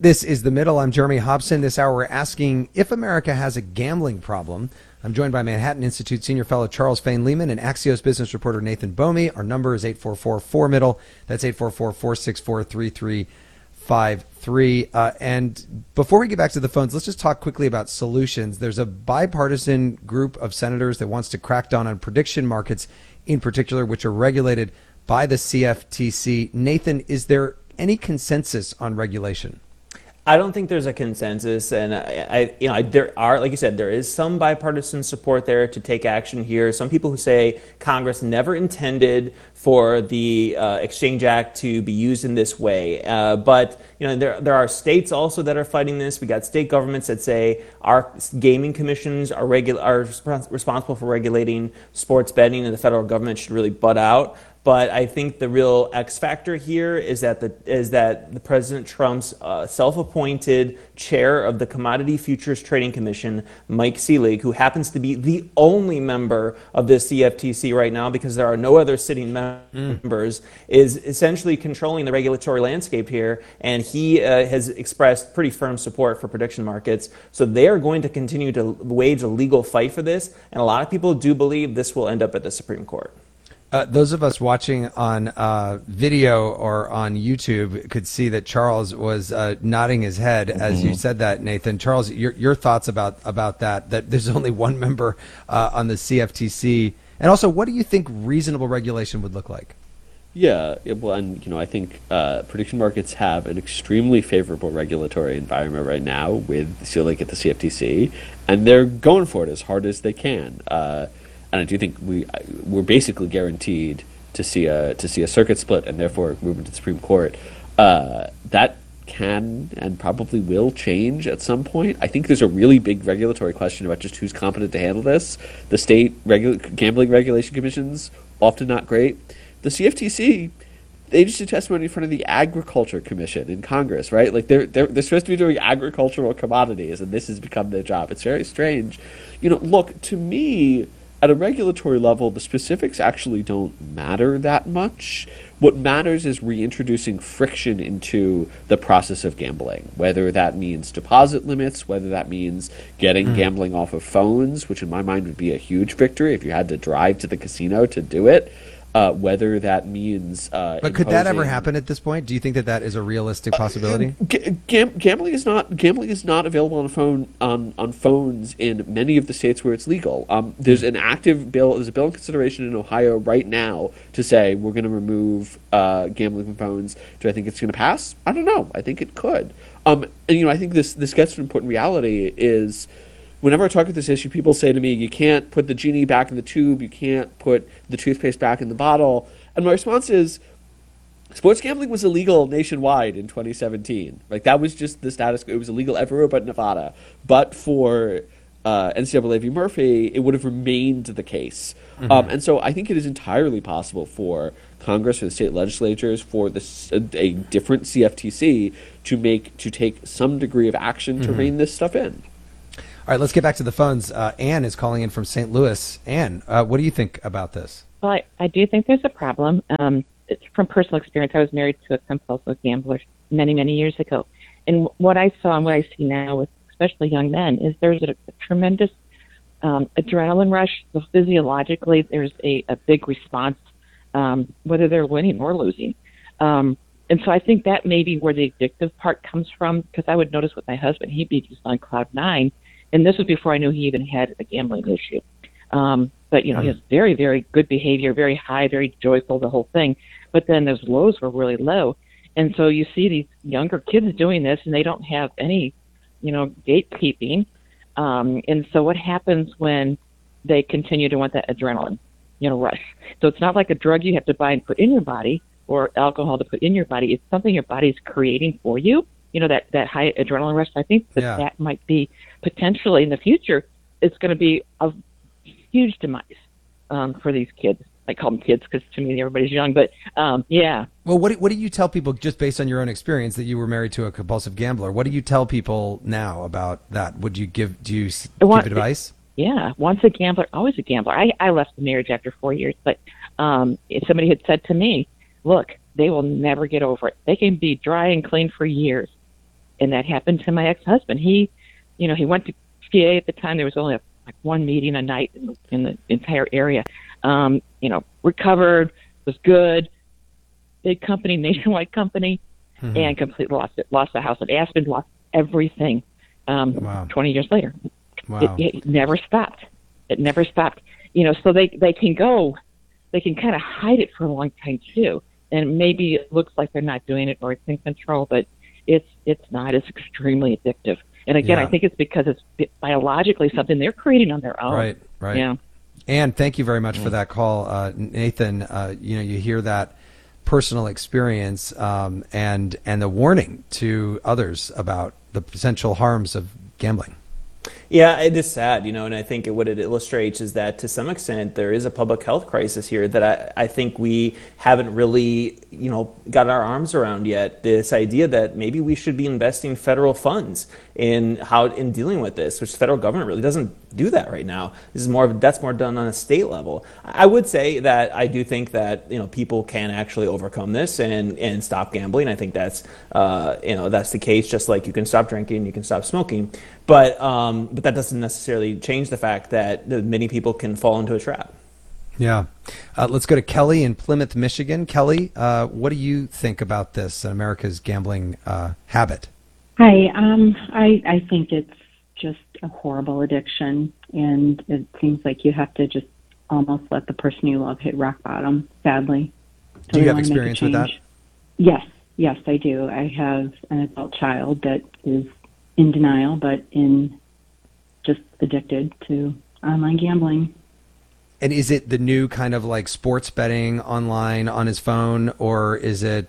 This is The Middle. I'm Jeremy Hobson. This hour we're asking if America has a gambling problem. I'm joined by Manhattan Institute senior fellow Charles Fain Lehman and Axios business reporter Nathan Bomey. Our number is 844-4MIDDLE. That's 844-464-3353. And before we get back to the phones, let's just talk quickly about solutions. There's a bipartisan group of senators that wants to crack down on prediction markets in particular, which are regulated by the CFTC. Nathan, is there any consensus on regulation? I don't think there's a consensus, and there are, like you said, there is some bipartisan support there to take action here. Some people who say Congress never intended for the Exchange Act to be used in this way, but there are states also that are fighting this. We got state governments that say our gaming commissions are responsible for regulating sports betting, and the federal government should really butt out. But I think the real X factor here is that the President Trump's self-appointed chair of the Commodity Futures Trading Commission, Mike Selig, who happens to be the only member of the CFTC right now because there are no other sitting members, is essentially controlling the regulatory landscape here, and he has expressed pretty firm support for prediction markets. So they are going to continue to wage a legal fight for this, and a lot of people do believe this will end up at the Supreme Court. Those of us watching on video or on YouTube could see that Charles was nodding his head as you said that, Nathan. Charles, your thoughts about that there's only one member on the CFTC. And also, what do you think reasonable regulation would look like? Yeah, well, and I think prediction markets have an extremely favorable regulatory environment right now with Selig at the CFTC, and they're going for it as hard as they can. And I do think we're basically guaranteed to see a circuit split and therefore move into the Supreme Court. That can and probably will change at some point. I think there's a really big regulatory question about just who's competent to handle this. The state gambling regulation commissions, often not great. The CFTC, they just did testimony in front of the Agriculture Commission in Congress, right? Like they're supposed to be doing agricultural commodities, and this has become their job. It's very strange. Look, to me, at a regulatory level, the specifics actually don't matter that much. What matters is reintroducing friction into the process of gambling, whether that means deposit limits, whether that means getting gambling off of phones, which in my mind would be a huge victory if you had to drive to the casino to do it, whether that means but could that ever happen at this point? Do you think that is a realistic possibility? Gambling is not available on phones in many of the states where it's legal. There's an active bill. There's a bill in consideration in Ohio right now to say we're going to remove gambling from phones. Do I think it's going to pass? I don't know. I think it could. And I think this gets to an important reality is, whenever I talk about this issue, people say to me, you can't put the genie back in the tube, you can't put the toothpaste back in the bottle. And my response is, sports gambling was illegal nationwide in 2017. Like, that was just the status quo. It was illegal everywhere but Nevada. But for NCAA v. Murphy, it would have remained the case. And so I think it is entirely possible for Congress or the state legislatures, for a different CFTC to take some degree of action to rein this stuff in. All right, let's get back to the phones. Anne is calling in from St. Louis. Anne, what do you think about this? Well, I do think there's a problem. It's from personal experience. I was married to a compulsive gambler many, many years ago. And what I saw and what I see now with especially young men is there's a tremendous adrenaline rush. So physiologically, there's a big response, whether they're winning or losing. And so I think that may be where the addictive part comes from, because I would notice with my husband, he'd be just on cloud nine. And this was before I knew he even had a gambling issue. But, he has very, very good behavior, very high, very joyful, the whole thing. But then those lows were really low. And so you see these younger kids doing this, and they don't have any, gatekeeping. And so what happens when they continue to want that adrenaline, rush? So it's not like a drug you have to buy and put in your body, or alcohol to put in your body. It's something your body's creating for you. That high adrenaline rush. I think that might be potentially in the future, it's going to be a huge demise for these kids. I call them kids because to me everybody's young, but yeah. Well, what do you tell people, just based on your own experience, that you were married to a compulsive gambler? What do you tell people now about that? Do you give advice? Yeah, once a gambler, always a gambler. I left the marriage after 4 years, but if somebody had said to me, look, they will never get over it. They can be dry and clean for years, And that happened to my ex-husband. He went to PA at the time. There was only like one meeting a night in the entire area. Recovered, was good, big company, nationwide company, and completely lost it. Lost the house at Aspen, lost everything. Wow. 20 years later. Wow. It never stopped. It never stopped. So they can kind of hide it for a long time too. And maybe it looks like they're not doing it or it's in control, but it's not. It's extremely addictive. And again, Yeah. I think it's because it's biologically something they're creating on their own. Right. Yeah. And thank you very much for that call, Nathan. You hear that personal experience and the warning to others about the potential harms of gambling. Yeah, it is sad, and I think what it illustrates is that to some extent there is a public health crisis here that I think we haven't really, got our arms around yet. This idea that maybe we should be investing federal funds in dealing with this, which the federal government really doesn't do that right now. That's more done on a state level. I would say that I do think that people can actually overcome this and stop gambling. I think that's that's the case. Just like you can stop drinking, you can stop smoking. But that doesn't necessarily change the fact that many people can fall into a trap. Yeah. Let's go to Kelly in Plymouth, Michigan. Kelly, what do you think about this, America's gambling habit? Hi. I think it's just a horrible addiction, and it seems like you have to just almost let the person you love hit rock bottom, sadly. Do you have experience with that? Yes, I do. I have an adult child that is in denial, but just addicted to online gambling. And is it the new kind of like sports betting online on his phone, or is it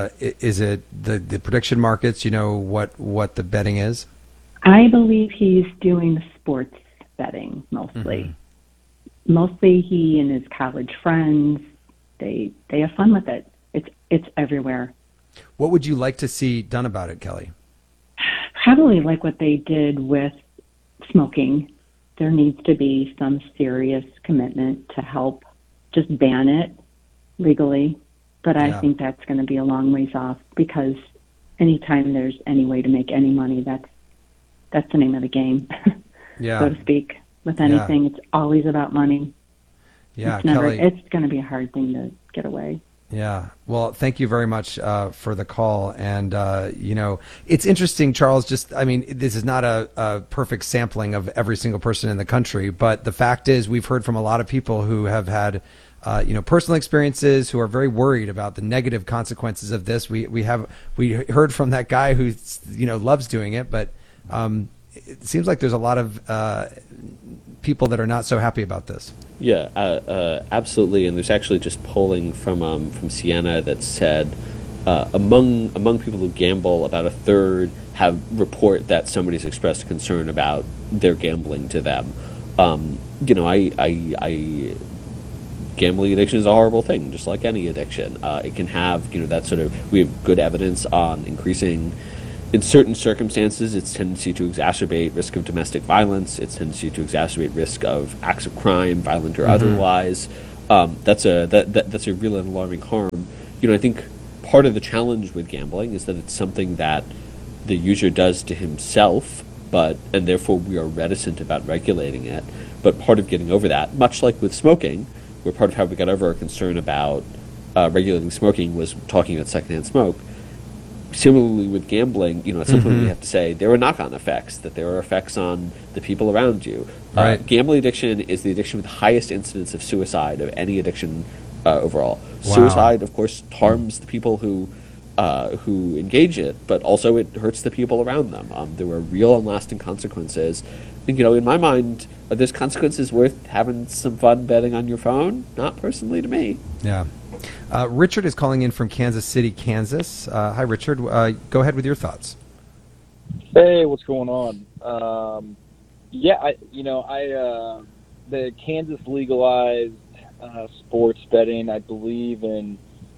the prediction markets? You know what the betting is? I believe he's doing sports betting mostly. Mostly he and his college friends, they have fun with it. It's everywhere. What would you like to see done about it, Kelly? Probably like what they did with smoking. There needs to be some serious commitment to help just ban it legally. But I think that's going to be a long ways off, because anytime there's any way to make any money, that's the name of the game, so to speak. With anything, it's always about money. Yeah, Kelly. Kelly. It's going to be a hard thing to get away. Yeah. Well, thank you very much for the call. And, it's interesting, Charles, this is not a perfect sampling of every single person in the country. But the fact is, we've heard from a lot of people who have had, personal experiences, who are very worried about the negative consequences of this. We heard from that guy who, loves doing it. But it seems like there's a lot of people that are not so happy about this. Yeah, absolutely. And there's actually just polling from Siena that said among people who gamble, about a third report that somebody's expressed concern about their gambling to them. Gambling addiction is a horrible thing, just like any addiction. It can have that sort of. We have good evidence on increasing. In certain circumstances, its tendency to exacerbate risk of domestic violence, its tendency to exacerbate risk of acts of crime, violent or otherwise. That's a real and alarming harm. I think part of the challenge with gambling is that it's something that the user does to himself, and therefore we are reticent about regulating it. But part of getting over that, much like with smoking, where part of how we got over our concern about regulating smoking was talking about secondhand smoke. Similarly with gambling, at some point we have to say there are knock-on effects, that there are effects on the people around you. Right. Gambling addiction is the addiction with the highest incidence of suicide of any addiction overall. Wow. Suicide, of course, harms the people who engage it, but also it hurts the people around them. There are real and lasting consequences. And, in my mind, are those consequences worth having some fun betting on your phone? Not personally to me. Yeah. Richard is calling in from Kansas City, Kansas. Hi, Richard. Go ahead with your thoughts. Hey, what's going on? The Kansas legalized sports betting, I believe, in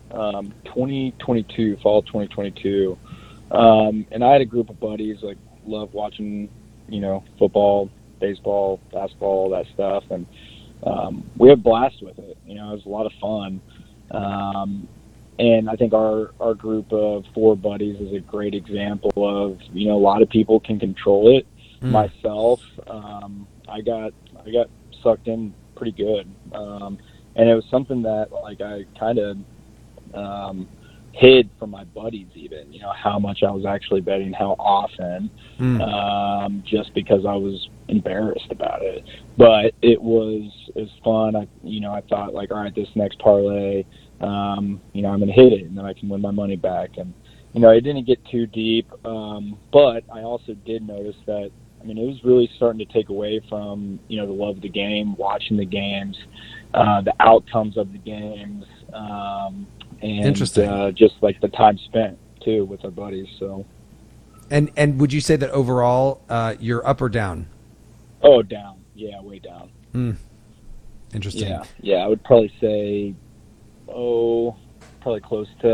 2022, fall of 2022. And I had a group of buddies, love watching, football, baseball, basketball, all that stuff. And we had a blast with it. It was a lot of fun. And I think our group of 4 buddies is a great example of, a lot of people can control it. Myself, I got sucked in pretty good. And it was something that like I kind of hid from my buddies even, how much I was actually betting, how often, just because I was embarrassed about it. But it was fun. I thought like, all right, this next parlay, I'm going to hit it and then I can win my money back. And, it didn't get too deep. But I also did notice that, it was really starting to take away from, the love of the game, watching the games, the outcomes of the games, and Interesting. just like the time spent too with our buddies. So, and would you say that overall you're up or down? oh, down, yeah, way down. Interesting. Yeah, I would probably say, probably close to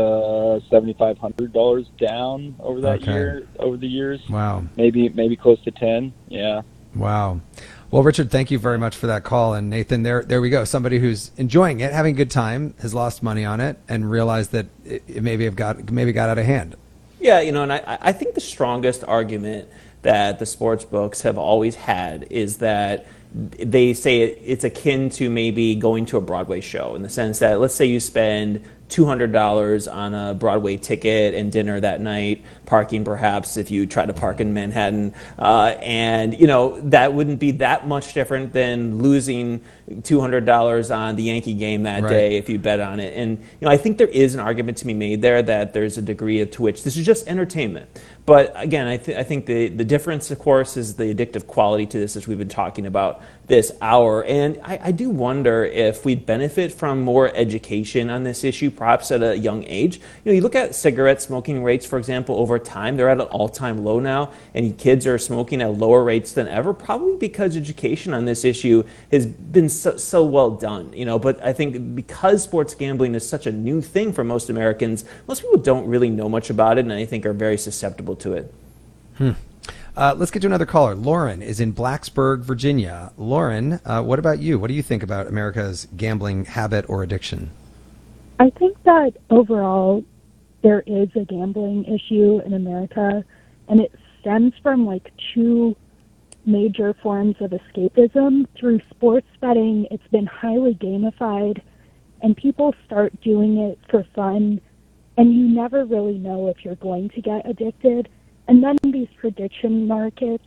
$7,500 down over that year, over the years. Wow. Maybe close to 10. Yeah. Wow. Well, Richard, thank you very much for that call. And Nathan, there we go. Somebody who's enjoying it, having a good time, has lost money on it, and realized that it maybe got out of hand. Yeah, and I think the strongest argument that the sports books have always had is that they say it's akin to maybe going to a Broadway show, in the sense that, let's say you spend $200 on a Broadway ticket and dinner that night, parking perhaps if you try to park in Manhattan, and that wouldn't be that much different than losing $200 on the Yankee game that day if you bet on it. And I think there is an argument to be made there that there's a degree to which this is just entertainment. But again, I think the difference, of course, is the addictive quality to this, as we've been talking about this hour. And I do wonder if we'd benefit from more education on this issue, perhaps at a young age. You look at cigarette smoking rates, for example, over time. They're at an all-time low now, and kids are smoking at lower rates than ever, probably because education on this issue has been so well done. But I think because sports gambling is such a new thing for most Americans, most people don't really know much about it, and I think are very susceptible to it. Let's get to another caller. Lauren is in Blacksburg, Virginia. Lauren, what about you? What do you think about America's gambling habit or addiction? I think that overall there is a gambling issue in America, and it stems from like 2 major forms of escapism. Through sports betting, it's been highly gamified, and people start doing it for fun, and you never really know if you're going to get addicted. And then in these prediction markets,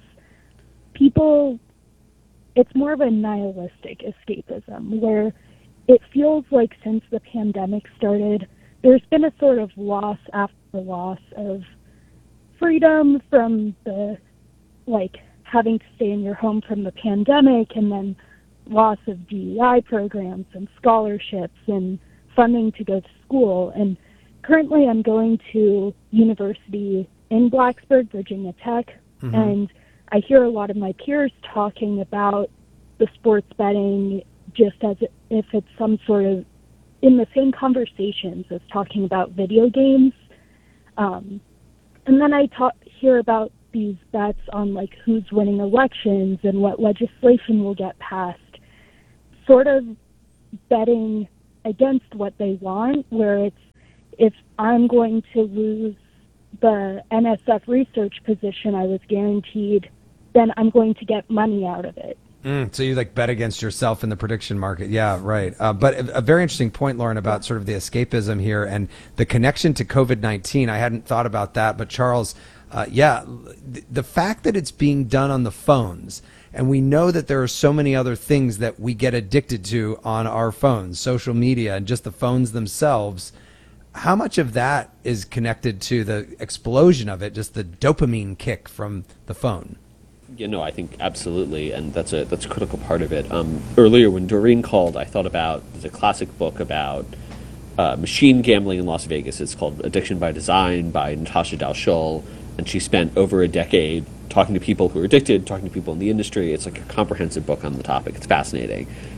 it's more of a nihilistic escapism, where it feels like since the pandemic started, there's been a sort of loss after loss of freedom from the, having to stay in your home from the pandemic, and then loss of DEI programs and scholarships and funding to go to school. And currently I'm going to university in Blacksburg, Virginia Tech, and I hear a lot of my peers talking about the sports betting just as if it's some sort of in the same conversations as talking about video games. And then I hear about these bets on who's winning elections and what legislation will get passed, sort of betting against what they want, where it's, if I'm going to lose the NSF research position I was guaranteed, then I'm going to get money out of it. So you bet against yourself in the prediction market. Yeah, right. But a very interesting point, Lauren, about sort of the escapism here and the connection to COVID-19. I hadn't thought about that, but Charles, the fact that it's being done on the phones, and we know that there are so many other things that we get addicted to on our phones, social media and just the phones themselves. How much of that is connected to the explosion of it, just the dopamine kick from the phone? I think absolutely, and that's a critical part of it. Earlier, when Doreen called, I thought about the classic book about machine gambling in Las Vegas. It's called Addiction by Design by Natasha Dalshul, and she spent over a decade talking to people who are addicted, talking to people in the industry. It's like a comprehensive book on the topic. It's fascinating.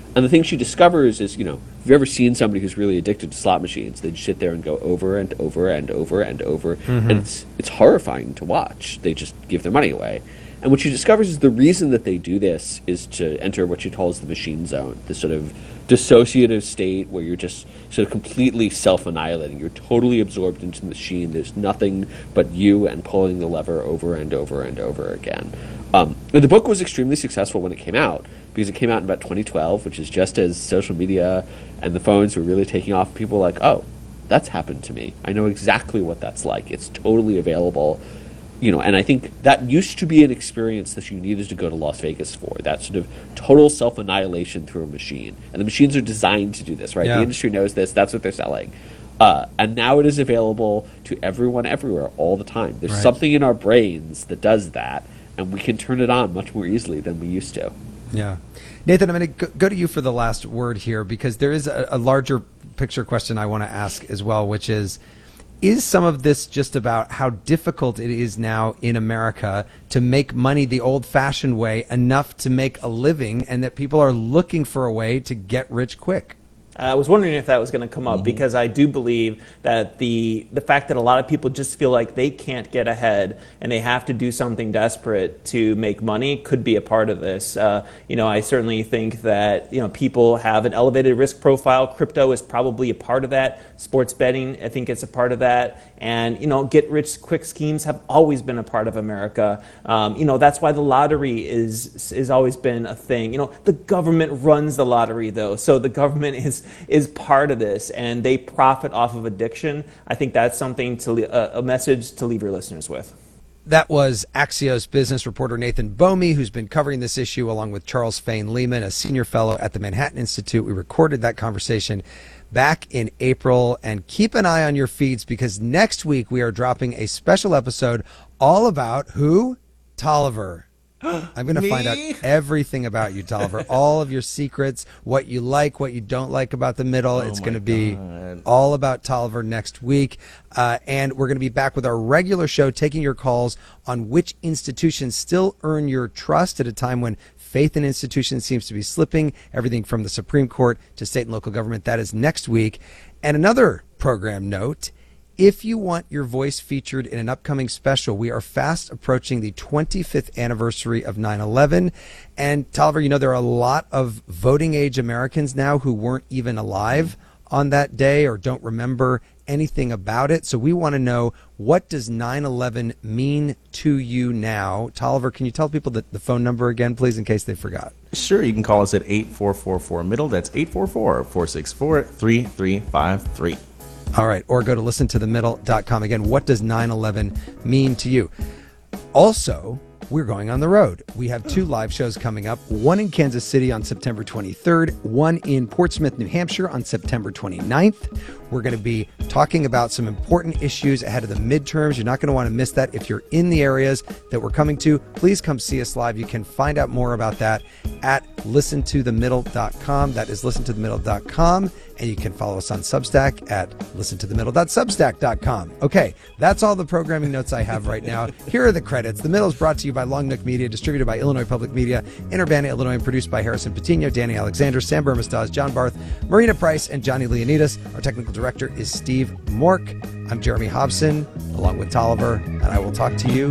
And the thing she discovers is, if you've ever seen somebody who's really addicted to slot machines, they just sit there and go over and over and over and over, and it's horrifying to watch. They just give their money away. And what she discovers is the reason that they do this is to enter what she calls the machine zone, this sort of dissociative state where you're just sort of completely self-annihilating. You're totally absorbed into the machine. There's nothing but you and pulling the lever over and over and over again. And the book was extremely successful when it came out, because it came out in about 2012, which is just as social media and the phones were really taking off. People were like, oh, that's happened to me. I know exactly what that's like. It's totally available. And I think that used to be an experience that you needed to go to Las Vegas for, that sort of total self-annihilation through a machine. And the machines are designed to do this, right? Yeah. The industry knows this. That's what they're selling. And now it is available to everyone everywhere all the time. There's something in our brains that does that, and we can turn it on much more easily than we used to. Yeah. Nathan, I'm going to go to you for the last word here, because there is a larger picture question I want to ask as well, which is some of this just about how difficult it is now in America to make money the old-fashioned way, enough to make a living, and that people are looking for a way to get rich quick? I was wondering if that was going to come up, because I do believe that the fact that a lot of people just feel like they can't get ahead and they have to do something desperate to make money could be a part of this. I certainly think that people have an elevated risk profile. Crypto is probably a part of that. Sports betting, I think it's a part of that. And get rich quick schemes have always been a part of America. That's why the lottery is always been a thing. The government runs the lottery, though, so the government is part of this, and they profit off of addiction. I think that's something a message to leave your listeners with. That was Axios business reporter Nathan Bomey, who's been covering this issue along with Charles Fane Lehman, a senior fellow at the Manhattan Institute. We recorded that conversation back in April, and keep an eye on your feeds, because next week we are dropping a special episode all about who? Tolliver. I'm going to find out everything about you, Tolliver, all of your secrets, what you like, what you don't like about the middle. It's going to be all about Tolliver next week. And we're going to be back with our regular show, taking your calls on which institutions still earn your trust at a time when faith in institutions seems to be slipping, everything from the Supreme Court to state and local government. That is next week. And another program note: if you want your voice featured in an upcoming special, we are fast approaching the 25th anniversary of 9/11. And Tolliver, there are a lot of voting age Americans now who weren't even alive on that day or don't remember anything about it. So we want to know, what does 9/11 mean to you now? Tolliver, can you tell people the phone number again, please, in case they forgot? Sure, you can call us at 8444-MIDDLE. That's 844-464-3353. All right, or go to listentothemiddle.com. Again, what does 9/11 mean to you? Also, we're going on the road. We have 2 live shows coming up, one in Kansas City on September 23rd, one in Portsmouth, New Hampshire on September 29th. We're going to be talking about some important issues ahead of the midterms. You're not going to want to miss that. If you're in the areas that we're coming to, please come see us live. You can find out more about that at listentothemiddle.com. That is listentothemiddle.com. And you can follow us on Substack at listentothemiddle.substack.com. Okay, that's all the programming notes I have right now. Here are the credits. The Middle is brought to you by Long Nook Media, distributed by Illinois Public Media in Urbana, Illinois, and produced by Harrison Patino, Danny Alexander, Sam Bermastaz, John Barth, Marina Price, and Johnny Leonidas. Our technical director is Steve Mork. I'm Jeremy Hobson, along with Tolliver, and I will talk to you